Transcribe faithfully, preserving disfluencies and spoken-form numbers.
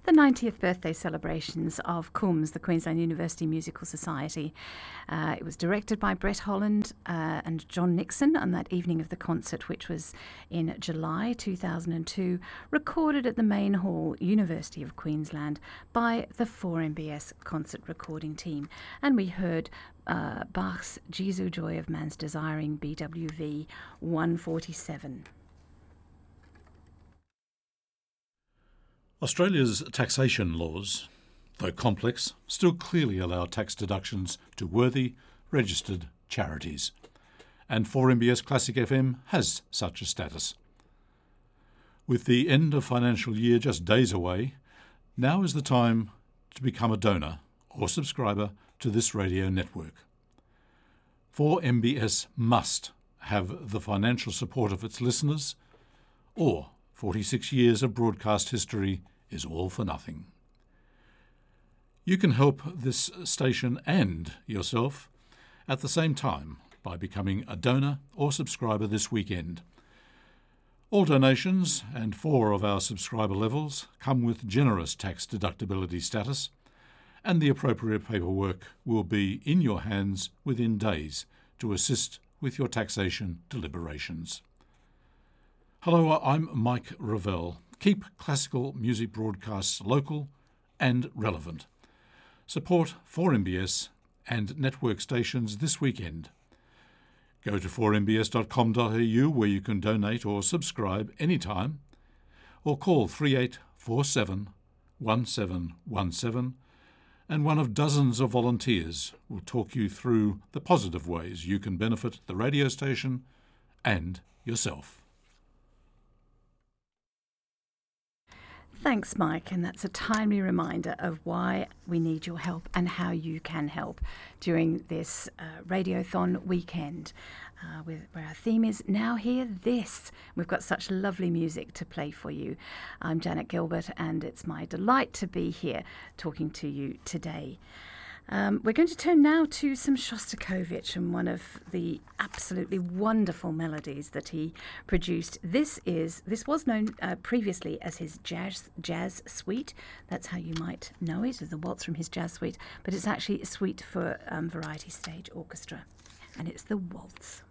the ninetieth birthday celebrations of Coombs, the Queensland University Musical Society. Uh, it was directed by Brett Holland uh, and John Nixon on that evening of the concert, which was in July two thousand two, recorded at the Main Hall, University of Queensland, by the four M B S concert recording team. And we heard uh, Bach's Jesu Joy of Man's Desiring, B W V one forty-seven. Australia's taxation laws, though complex, still clearly allow tax deductions to worthy, registered charities. And four M B S Classic F M has such a status. With the end of financial year just days away, now is the time to become a donor or subscriber to this radio network. four M B S must have the financial support of its listeners, or forty-six years of broadcast history is all for nothing. You can help this station and yourself at the same time by becoming a donor or subscriber this weekend. All donations and four of our subscriber levels come with generous tax deductibility status, and the appropriate paperwork will be in your hands within days to assist with your taxation deliberations. Hello, I'm Mike Revell. Keep classical music broadcasts local and relevant. Support four M B S and network stations this weekend. Go to four m b s dot com dot a u where you can donate or subscribe anytime, or call three eight four seven one seven one seven, and one of dozens of volunteers will talk you through the positive ways you can benefit the radio station and yourself. Thanks, Mike, and that's a timely reminder of why we need your help and how you can help during this uh, Radiothon weekend, uh, with, where our theme is Now Hear This. We've got such lovely music to play for you. I'm Janet Gilbert, and it's my delight to be here talking to you today. Um, we're going to turn now to some Shostakovich and one of the absolutely wonderful melodies that he produced. This is this was known uh, previously as his jazz jazz suite. That's how you might know it, as the waltz from his jazz suite. But it's actually a suite for um, variety stage orchestra, and it's the waltz.